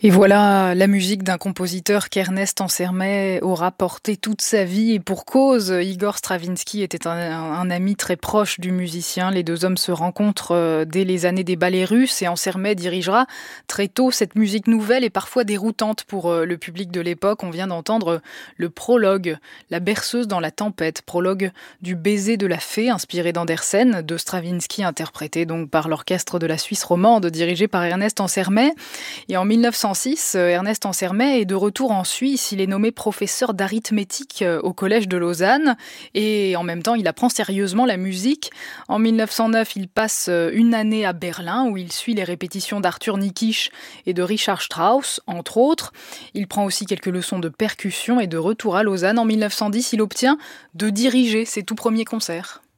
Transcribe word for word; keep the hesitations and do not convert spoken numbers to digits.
Et voilà la musique d'un compositeur qu'Ernest Ansermet aura porté toute sa vie, et pour cause. Igor Stravinsky était un, un ami très proche du musicien. Les deux hommes se rencontrent dès les années des ballets russes, et Ansermet dirigera très tôt cette musique nouvelle et parfois déroutante pour le public de l'époque. On vient d'entendre le prologue, la berceuse dans la tempête, prologue du baiser de la fée, inspiré d'Andersen, de Stravinsky, interprété donc par l'orchestre de la Suisse romande, dirigé par Ernest Ansermet. Et en mille neuf cent six, Ernest Ansermet est de retour en Suisse. Il est nommé professeur d'arithmétique au collège de Lausanne et en même temps, il apprend sérieusement la musique. En mille neuf cent neuf, il passe une année à Berlin où il suit les répétitions d'Arthur Nikisch et de Richard Strauss, entre autres. Il prend aussi quelques leçons de percussion et de retour à Lausanne. En mille neuf cent dix, il obtient de diriger ses tout premiers concerts.